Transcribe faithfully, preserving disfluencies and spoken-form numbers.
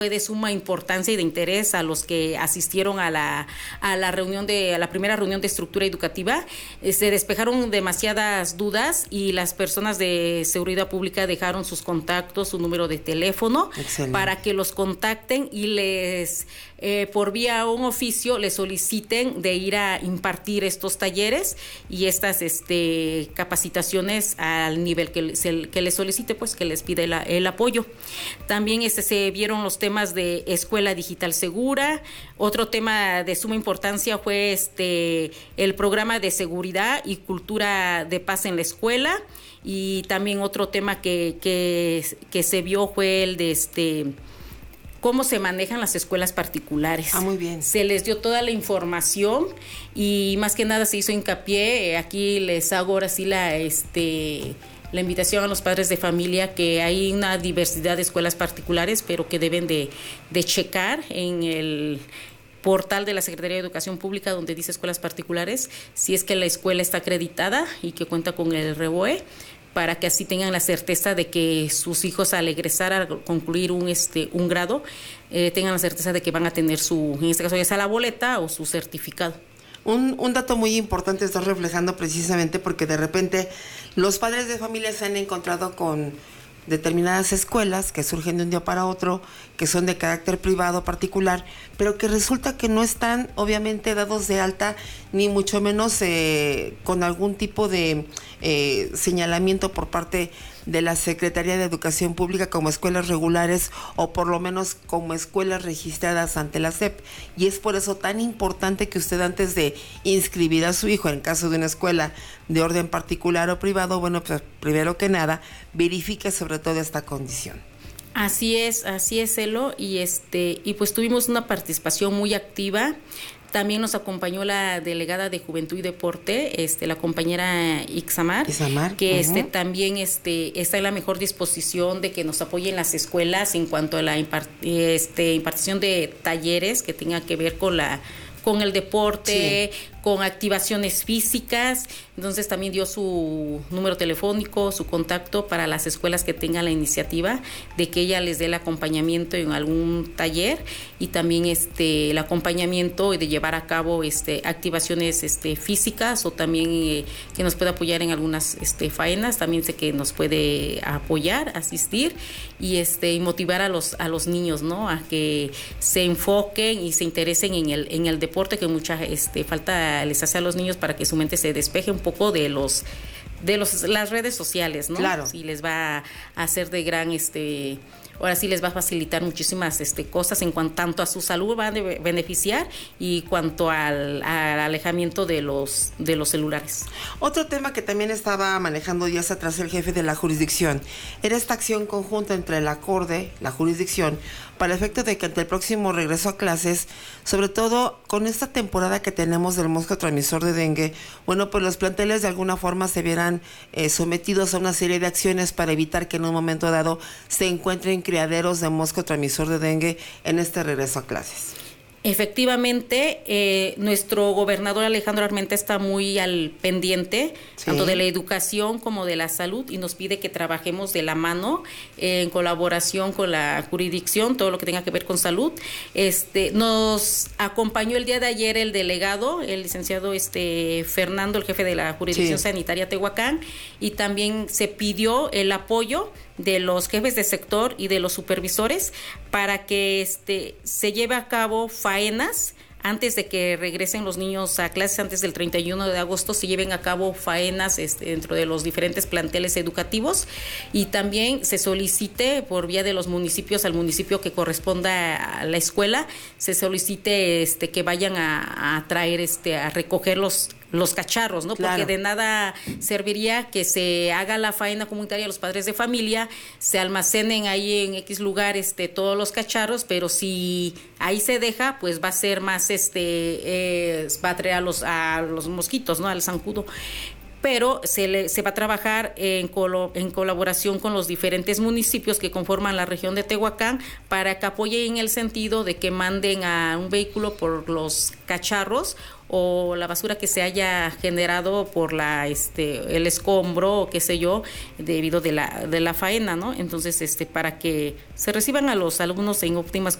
Fue de suma importancia y de interés a los que asistieron a la, a la reunión de, a la primera reunión de estructura educativa. Eh, se despejaron demasiadas dudas y las personas de seguridad pública dejaron sus contactos, su número de teléfono. Excelente. Para que los contacten y les, eh, por vía un oficio, les soliciten de ir a impartir estos talleres y estas este, capacitaciones al nivel que, se, que les solicite, pues que les pide el, el apoyo. También este, se vieron los temas de escuela digital segura. Otro tema de suma importancia fue este el programa de seguridad y cultura de paz en la escuela, y también otro tema que, que, que se vio fue el de este cómo se manejan las escuelas particulares. Ah, muy bien. Se les dio toda la información y más que nada se hizo hincapié. Aquí les hago ahora sí la este la invitación a los padres de familia, que hay una diversidad de escuelas particulares, pero que deben de, de checar en el portal de la Secretaría de Educación Pública, donde dice escuelas particulares, si es que la escuela está acreditada y que cuenta con el R E B O E, para que así tengan la certeza de que sus hijos, al egresar a concluir un este un grado, eh, tengan la certeza de que van a tener su, en este caso ya sea la boleta o su certificado. Un, un dato muy importante estás reflejando precisamente porque de repente los padres de familia se han encontrado con determinadas escuelas que surgen de un día para otro, que son de carácter privado particular, pero que resulta que no están obviamente dados de alta, ni mucho menos eh, con algún tipo de eh, señalamiento por parte de la Secretaría de Educación Pública como escuelas regulares o por lo menos como escuelas registradas ante la S E P. Y es por eso tan importante que usted, antes de inscribir a su hijo en caso de una escuela de orden particular o privado, bueno, pues primero que nada verifique sobre todo esta condición. Así es, así es, Elo, y este y pues tuvimos una participación muy activa. También nos acompañó la delegada de Juventud y Deporte, este, la compañera Ixamar, Ixamar que uh-huh. este, también este, está en la mejor disposición de que nos apoyen las escuelas en cuanto a la impart, este, impartición de talleres que tengan que ver con la con el deporte, sí. con activaciones físicas. Entonces también dio su número telefónico, su contacto para las escuelas que tengan la iniciativa de que ella les dé el acompañamiento en algún taller, y también este el acompañamiento de llevar a cabo este activaciones este físicas, o también eh, que nos puede apoyar en algunas este faenas. También sé que nos puede apoyar, asistir y este y motivar a los a los niños, ¿no?, a que se enfoquen y se interesen en el en el deporte, que mucha este falta les hace a los niños para que su mente se despeje un poco de los de los las redes sociales, ¿no? Claro. Sí, les va a hacer de gran este ahora sí les va a facilitar muchísimas este cosas en cuanto tanto a su salud va a de beneficiar, y cuanto al, al alejamiento de los de los celulares. Otro tema que también estaba manejando días atrás el jefe de la jurisdicción era esta acción conjunta entre el acorde, la jurisdicción, para el efecto de que ante el próximo regreso a clases, sobre todo con esta temporada que tenemos del mosco transmisor de dengue, bueno, pues los planteles de alguna forma se vieran eh, sometidos a una serie de acciones para evitar que en un momento dado se encuentren criaderos de mosco transmisor de dengue en este regreso a clases. Efectivamente, eh, nuestro gobernador Alejandro Armenta está muy al pendiente, sí. tanto de la educación como de la salud, y nos pide que trabajemos de la mano eh, en colaboración con la jurisdicción, todo lo que tenga que ver con salud. Este, nos acompañó el día de ayer el delegado, el licenciado este Fernando, el jefe de la jurisdicción sí. sanitaria Tehuacán, y también se pidió el apoyo de los jefes de sector y de los supervisores para que este se lleve a cabo faenas antes de que regresen los niños a clases, antes del treinta y uno de agosto, se lleven a cabo faenas este, dentro de los diferentes planteles educativos, y también se solicite por vía de los municipios al municipio que corresponda a la escuela, se solicite este que vayan a, a traer este a recoger los los cacharros, ¿no? Claro. Porque de nada serviría que se haga la faena comunitaria a los padres de familia, se almacenen ahí en X lugar este, todos los cacharros, pero si ahí se deja, pues va a ser más, este, eh, va a traer a los, a los mosquitos, ¿no? Al zancudo. Pero se, le, se va a trabajar en, colo, en colaboración con los diferentes municipios que conforman la región de Tehuacán para que apoyen en el sentido de que manden a un vehículo por los cacharros, o la basura que se haya generado por la este el escombro o qué sé yo, debido de la de la faena, ¿no? Entonces, este para que se reciban a los alumnos en óptimas